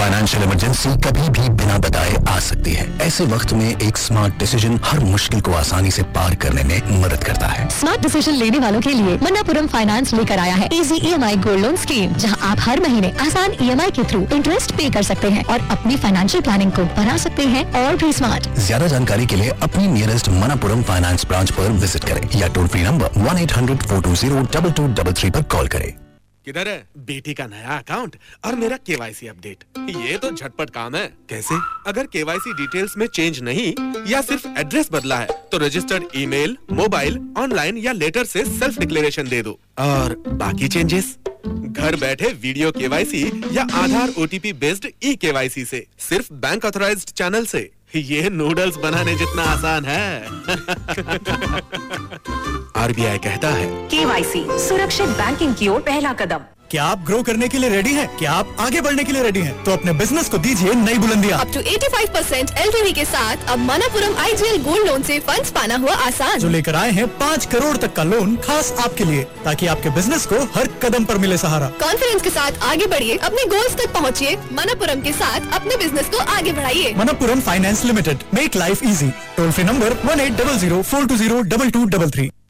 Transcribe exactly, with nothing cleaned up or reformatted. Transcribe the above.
Financial emergency कभी भी बिना बताए आ सकती है। ऐसे वक्त में एक स्मार्ट डिसीजन हर मुश्किल को आसानी से पार करने में मदद करता है। स्मार्ट डिसीजन लेने वालों के लिए मन्नापुरम फाइनेंस लेकर आया है इजी ई एम आई गोल्ड लोन स्कीम, जहां आप हर महीने आसान ई एम आई के थ्रू इंटरेस्ट पे कर सकते हैं और अपनी फाइनेंशियल प्लानिंग को बना सकते हैं और भी स्मार्ट। ज्यादा जानकारी के लिए अपनी नियरेस्ट मन्नापुरम फाइनेंस ब्रांच पर विजिट करें या toll free number one eight hundred four to zero double two double three पर कॉल करें। किधर है? बेटी का नया अकाउंट और मेरा के वाई सी अपडेट। ये तो झटपट काम है। कैसे? अगर के वाई सी डिटेल्स में चेंज नहीं या सिर्फ एड्रेस बदला है तो रजिस्टर्ड ईमेल, मोबाइल, ऑनलाइन या लेटर से सेल्फ डिक्लेरेशन दे दो। और बाकी चेंजेस घर बैठे वीडियो के वाई सी या आधार ओ टी पी बेस्ड ई के वाई सी से, सिर्फ बैंक ऑथराइज्ड चैनल से। ये नूडल्स बनाने जितना आसान है। आर बी आई कहता है के वाई सी सुरक्षित बैंकिंग की ओर पहला कदम। क्या आप ग्रो करने के लिए रेडी हैं? क्या आप आगे बढ़ने के लिए रेडी हैं? तो अपने बिजनेस को दीजिए नई बुलंदियां। अप टू पचासी परसेंट एल टी वी के साथ अब मन्नापुरम आई जी एल गोल्ड लोन से फंड्स पाना हुआ आसान। जो लेकर आए हैं पाँच करोड़ तक का लोन खास आपके लिए, ताकि आपके बिजनेस को हर कदम पर मिले सहारा। कॉन्फिडेंस के साथ आगे बढ़िए, अपने गोल्स तक पहुँचिए। मन्नापुरम के साथ अपने बिजनेस को आगे बढ़ाइए। Manappuram finance limited, make life easy. Toll free number one eight double zero four to zero double two double three.